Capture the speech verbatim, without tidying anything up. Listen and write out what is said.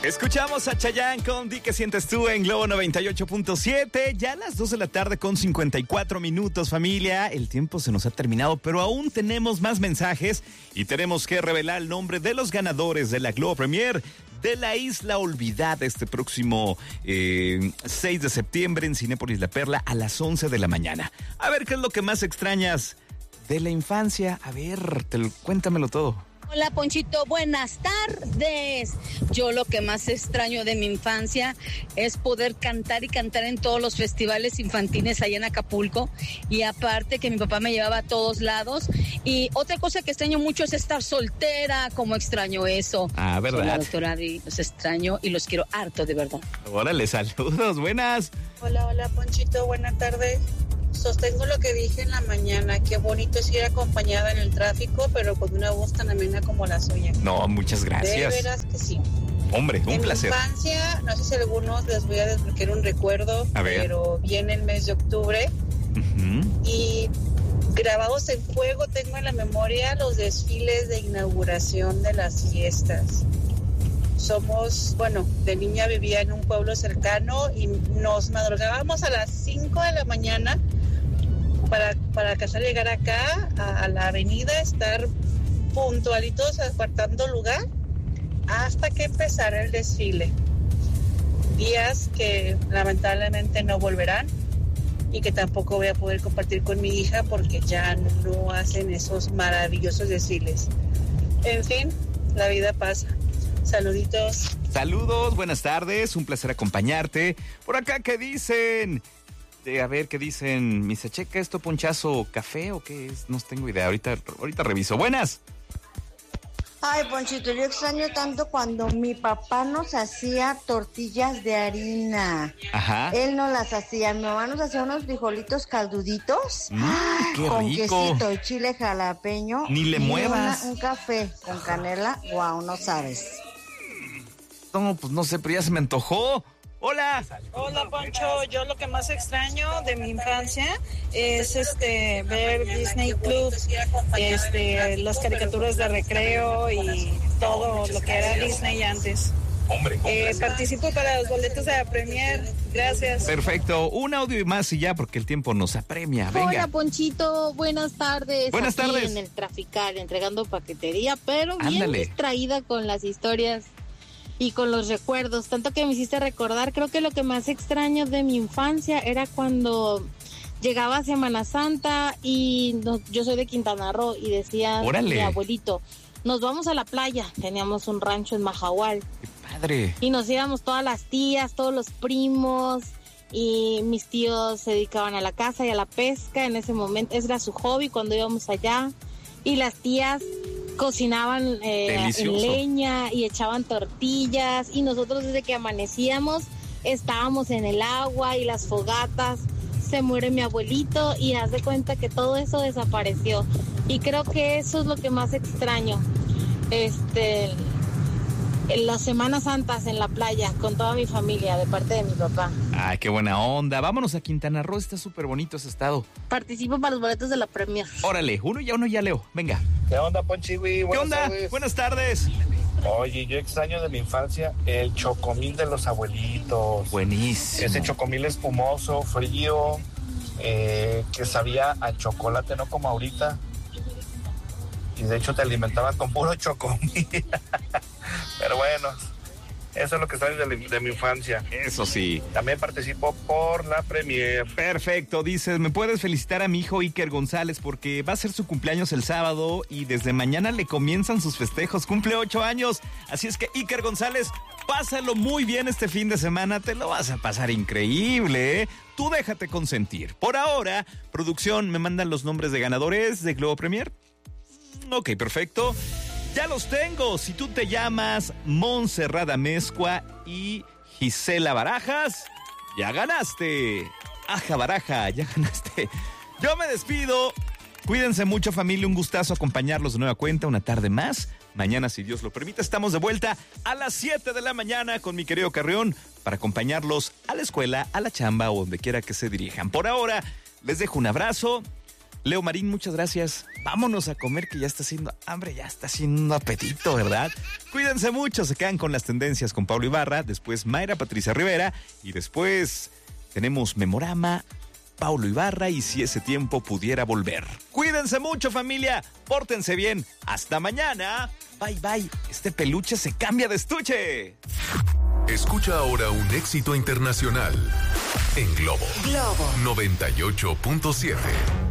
Escuchamos a Chayanne con Di que sientes tú en Globo noventa y ocho punto siete. Ya a las dos de la tarde con cincuenta y cuatro minutos, familia. El tiempo se nos ha terminado, pero aún tenemos más mensajes y tenemos que revelar el nombre de los ganadores de la Globo Premier de la Isla Olvidada este próximo eh, seis de septiembre en Cinépolis La Perla a las once de la mañana. A ver, ¿qué es lo que más extrañas de la infancia? A ver, te lo, cuéntamelo todo. Hola, Ponchito, buenas tardes. Yo lo que más extraño de mi infancia es poder cantar y cantar en todos los festivales infantiles allá en Acapulco, y aparte que mi papá me llevaba a todos lados. Y otra cosa que extraño mucho es estar soltera. Como extraño eso. Ah, ¿verdad? Soy la doctora Adri, los extraño y los quiero harto, de verdad. Órale, saludos, buenas. Hola, hola, Ponchito, buena tarde. Sostengo lo que dije en la mañana, qué bonito es ir acompañada en el tráfico, pero con una voz tan amena como la suya. No, muchas gracias. De veras que sí. Hombre, un en placer. En mi infancia, no sé si algunos les voy a desbloquear un recuerdo, pero viene el mes de octubre uh-huh. y grabados en fuego tengo en la memoria los desfiles de inauguración de las fiestas. Somos, bueno, de niña vivía en un pueblo cercano y nos madrugábamos a las cinco de la mañana para, para alcanzar a llegar acá a, a la avenida, estar puntualitos apartando lugar hasta que empezara el desfile. Días que lamentablemente no volverán y que tampoco voy a poder compartir con mi hija porque ya no hacen esos maravillosos desfiles. En fin, la vida pasa. Saluditos. Saludos, buenas tardes, un placer acompañarte. Por acá, ¿qué dicen? De, a ver, ¿qué dicen? ¿Me se checa esto, Ponchazo, café o qué es? No tengo idea, ahorita, ahorita reviso. Buenas. Ay, Ponchito, yo extraño tanto cuando mi papá nos hacía tortillas de harina. Ajá. Él no las hacía, mi mamá nos hacía unos frijolitos calduditos. Mm, ¡Qué con rico! Con quesito y chile jalapeño. Ni le y muevas. Una, un café con canela, wow, no sabes. No, pues no sé, pero ya se me antojó. Hola. Hola, Poncho. Yo lo que más extraño de mi infancia es este ver Disney Club, este, las caricaturas de recreo y todo lo que era Disney antes. Hombre, eh, participo para los boletos de la Premier. Gracias. Perfecto. Un audio y más y ya, porque el tiempo nos apremia. Venga. Hola, Ponchito. Buenas tardes. Buenas Aquí tardes. en el Trafical, entregando paquetería, pero bien Ándale. distraída con las historias y con los recuerdos, tanto que me hiciste recordar. Creo que lo que más extraño de mi infancia era cuando llegaba Semana Santa y no, yo soy de Quintana Roo y decía Órale. mi abuelito, nos vamos a la playa. Teníamos un rancho en Majahual. ¡Qué padre! Y nos íbamos todas las tías, todos los primos, y mis tíos se dedicaban a la caza y a la pesca. En ese momento, ese era su hobby cuando íbamos allá. Y las tías cocinaban eh, en leña y echaban tortillas, y nosotros desde que amanecíamos estábamos en el agua y las fogatas. Se muere mi abuelito y haz de cuenta que todo eso desapareció, y creo que eso es lo que más extraño, este en las Semanas Santas en la playa con toda mi familia de parte de mi papá. Ay, qué buena onda. Vámonos a Quintana Roo, está súper bonito ese estado. Participo para los boletos de la Premier. Órale, uno ya, uno ya, Leo. Venga. ¿Qué onda, Ponchiwi? ¿Qué onda? Tardes. Buenas tardes. Oye, yo extraño de mi infancia el chocomil de los abuelitos. Buenísimo. Ese chocomil espumoso, frío, eh, que sabía a chocolate, no como ahorita. Y de hecho te alimentaban con puro chocomil. Pero bueno, eso es lo que extraño de, de mi infancia. Eso sí. También participo por la Premier. Perfecto, dices, ¿me puedes felicitar a mi hijo Iker González? Porque va a ser su cumpleaños el sábado y desde mañana le comienzan sus festejos. Cumple ocho años. Así es que, Iker González, pásalo muy bien este fin de semana. Te lo vas a pasar increíble, ¿eh? Tú déjate consentir. Por ahora, producción, ¿me mandan los nombres de ganadores de Globo Premier? Ok, perfecto. Ya los tengo. Si tú te llamas Montserrat Amezcua y Gisela Barajas, ya ganaste. Aja Baraja, ya ganaste. Yo me despido. Cuídense mucho, familia. Un gustazo acompañarlos de nueva cuenta una tarde más. Mañana, si Dios lo permite, estamos de vuelta a las siete de la mañana con mi querido Carrión para acompañarlos a la escuela, a la chamba o donde quiera que se dirijan. Por ahora, les dejo un abrazo. Leo Marín, muchas gracias. Vámonos a comer que ya está haciendo hambre, ya está haciendo apetito, ¿verdad? Cuídense mucho, se quedan con las tendencias con Pablo Ibarra, después Mayra Patricia Rivera y después tenemos Memorama, Paulo Ibarra y Si ese tiempo pudiera volver. Cuídense mucho, familia, pórtense bien. Hasta mañana. Bye, bye. Este peluche se cambia de estuche. Escucha ahora un éxito internacional en Globo. Globo noventa y ocho punto siete.